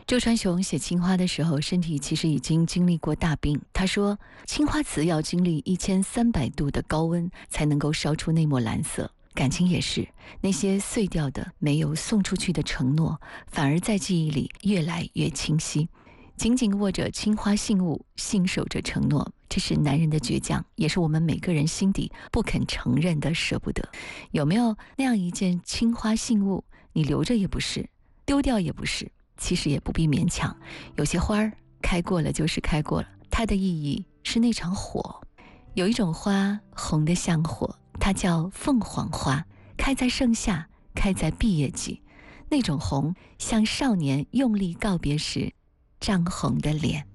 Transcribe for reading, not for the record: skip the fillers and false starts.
周传雄写青花的时候，身体其实已经经历过大病。他说，青花瓷要经历1300度的高温才能够烧出那抹蓝色。感情也是，那些碎掉的、没有送出去的承诺，反而在记忆里越来越清晰。紧紧握着青花信物，信守着承诺，这是男人的倔强，也是我们每个人心底不肯承认的舍不得。有没有那样一件青花信物，你留着也不是，丢掉也不是，其实也不必勉强。有些花儿开过了就是开过了，它的意义是那场火。有一种花红得像火，它叫凤凰花，开在盛夏，开在毕业季。那种红像少年用力告别时涨红的脸。